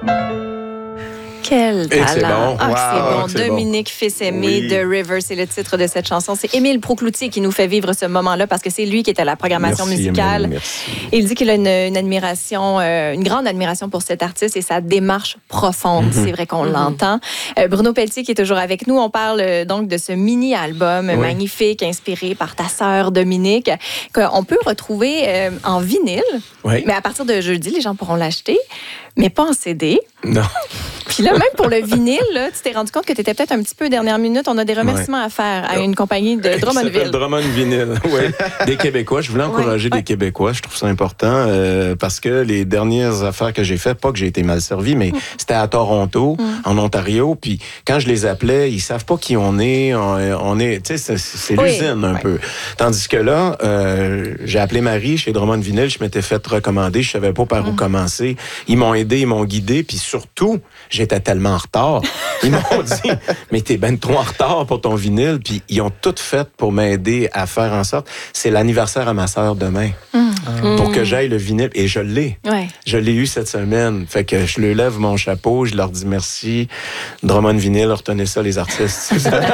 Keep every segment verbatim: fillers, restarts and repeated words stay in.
Quel talent! C'est bon. Ah, Wow, c'est bon. c'est Dominique bon. Fils-Aimé Oui. de River, c'est le titre de cette chanson. C'est Émile Procloutier qui nous fait vivre ce moment-là parce que c'est lui qui est à la programmation Merci, musicale. Émile, merci. Et il dit qu'il a une, une admiration, euh, une grande admiration pour cet artiste et sa démarche profonde. Mm-hmm. C'est vrai qu'on mm-hmm. l'entend. Euh, Bruno Pelletier qui est toujours avec nous. On parle euh, donc de ce mini-album oui. magnifique inspiré par ta sœur Dominique qu'on peut retrouver euh, en vinyle. Oui. Mais à partir de jeudi, les gens pourront l'acheter, mais pas en C D. Non. Puis là, même pour le vinyle, là, tu t'es rendu compte que tu étais peut-être un petit peu dernière minute. On a des remerciements ouais. à faire à une compagnie de Drummondville. Drummond Vinyl, oui. Des Québécois. Je voulais encourager ouais. des Québécois. Je trouve ça important euh, parce que les dernières affaires que j'ai faites, pas que j'ai été mal servi, mais mm. c'était à Toronto, mm. en Ontario. Puis quand je les appelais, ils savent pas qui on est. On, on est, tu sais, c'est, c'est oui. l'usine un ouais. peu. Tandis que là, euh, j'ai appelé Marie chez Drummond Vinyl. Je m'étais fait recommander. Je savais pas par mm. où commencer. Ils m'ont aidé, ils m'ont guidé. Puis surtout, j'étais tellement en retard. Ils m'ont dit, mais t'es ben trop en retard pour ton vinyle. Puis ils ont tout fait pour m'aider à faire en sorte. C'est l'anniversaire à ma sœur demain. Mmh. Pour que j'aille le vinyle. Et je l'ai. Ouais. Je l'ai eu cette semaine. Fait que je leur lève mon chapeau, je leur dis merci. Drummond Vinyl, retenez ça, les artistes.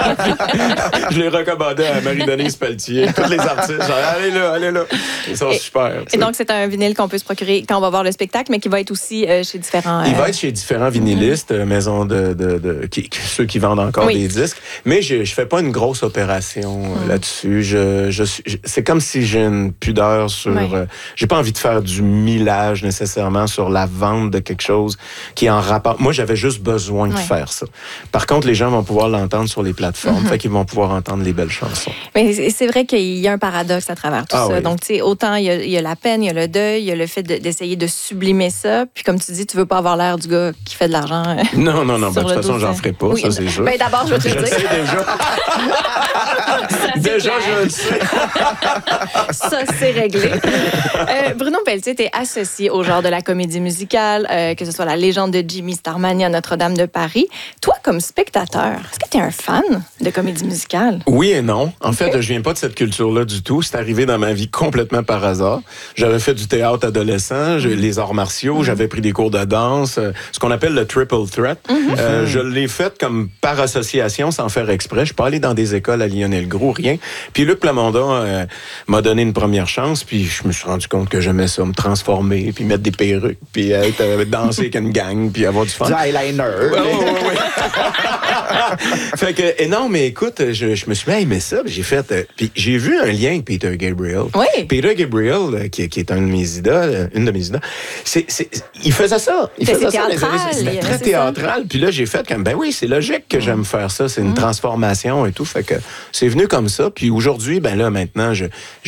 Je l'ai recommandé à Marie-Denise Pelletier. Tous les artistes, genre, allez là, allez là. Ils sont et, super. Et donc, c'est un vinyle qu'on peut se procurer quand on va voir le spectacle, mais qui va être aussi euh, chez différents... Euh... Il va être chez différents vinylistes, mm-hmm. maisons de... de, de qui, ceux qui vendent encore oui. des disques. Mais je je fais pas une grosse opération mm. là-dessus. Je, je, je, c'est comme si j'ai une pudeur sur... Oui. Euh, j'ai pas envie de faire du millage nécessairement sur la vente de quelque chose qui est en rapport... Moi, j'avais juste besoin oui. de faire ça. Par contre, les gens vont pouvoir l'entendre sur les plateformes. Mm-hmm. Fait qu'ils vont pouvoir entendre les belles chansons. Mais c'est vrai qu'il y a un paradoxe à travers tout ah, ça. Oui. Donc, tu sais, autant il y, a, il y a la peine, il y a le deuil, il y a le fait de, d'essayer de sublimer ça. Puis comme tu dis, tu veux pas avoir l'air du gars qui fait de l'argent. Non, non, non. Ben, de toute façon, j'en ferai pas, oui. ça, c'est sûr. Ben, d'abord, je veux te je dire. Je le sais déjà. Déjà, je le sais. Ça, c'est réglé. Euh, Bruno Pelletier, tu es associé au genre de la comédie musicale, euh, que ce soit la légende de Jimmy Starmania à Notre-Dame de Paris. Toi, comme spectateur, est-ce que tu es un fan de comédie musicale? Oui et non. En okay. fait, je viens pas de cette culture-là du tout. C'est arrivé dans ma vie complètement par hasard. J'avais fait du théâtre adolescent, mm. les arts martiaux, mm. j'avais pris des cours de danse, ce qu'on appelle le triple threat. Mm-hmm. Euh, je l'ai fait comme par association, sans faire exprès. Je suis pas allé dans des écoles à Lionel-Gros, rien. Puis Luc Plamondon euh, m'a donné une première chance, puis je me suis rendu compte que j'aimais ça, me transformer, puis mettre des perruques, puis être, euh, danser avec une gang, puis avoir du fun. Du eyeliner. Ouais, ouais, ouais. Fait que, et non, mais écoute, je, je me suis mis à aimer ça, puis j'ai fait, euh, puis j'ai vu un lien avec Peter Gabriel. Oui. Peter Gabriel, euh, qui, qui est un de mes idoles, une de mes idoles, c'est, c'est, il faisait ça. Il c'est faisait ça. Théâtral, c'était très théâtral. Puis là, j'ai fait comme, ben oui, c'est logique que mm. j'aime faire ça. C'est une mm. transformation et tout. Fait que c'est venu comme ça. Puis aujourd'hui, ben là, maintenant, je